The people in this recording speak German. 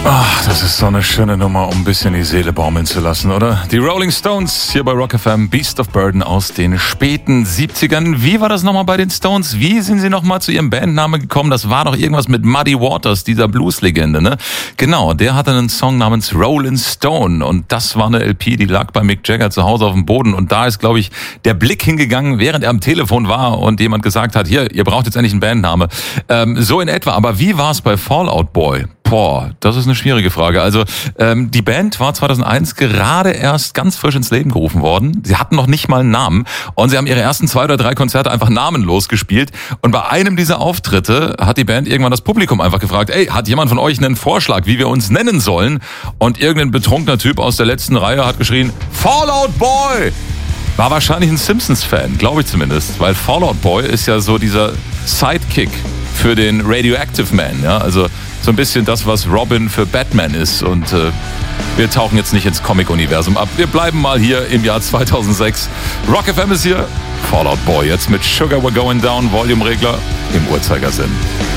Ach, das ist so eine schöne Nummer, um ein bisschen die Seele baumeln zu lassen, oder? Die Rolling Stones hier bei Rock FM, Beast of Burden aus den späten 70ern. Wie war das nochmal bei den Stones? Wie sind sie nochmal zu ihrem Bandnamen gekommen? Das war doch irgendwas mit Muddy Waters, dieser Blues-Legende, ne? Genau, der hatte einen Song namens Rolling Stone und das war eine LP, die lag bei Mick Jagger zu Hause auf dem Boden und da ist, glaube ich, der Blick hingegangen, während er am Telefon war und jemand gesagt hat, hier, ihr braucht jetzt endlich einen Bandname. So in etwa, aber wie war es bei Fall Out Boy? Boah, das ist eine schwierige Frage. Also die Band war 2001 gerade erst ganz frisch ins Leben gerufen worden. Sie hatten noch nicht mal einen Namen und sie haben ihre ersten 2 oder 3 Konzerte einfach namenlos gespielt. Und bei einem dieser Auftritte hat die Band irgendwann das Publikum einfach gefragt, ey, hat jemand von euch einen Vorschlag, wie wir uns nennen sollen? Und irgendein betrunkener Typ aus der letzten Reihe hat geschrien, Fall Out Boy! War wahrscheinlich ein Simpsons-Fan, glaube ich zumindest, weil Fall Out Boy ist ja so dieser Sidekick für den Radioactive Man, ja, also so ein bisschen das, was Robin für Batman ist. Und wir tauchen jetzt nicht ins Comic-Universum ab. Wir bleiben mal hier im Jahr 2006. Rock FM ist hier. Fall Out Boy jetzt mit Sugar We're Going Down, Volume-Regler im Uhrzeigersinn.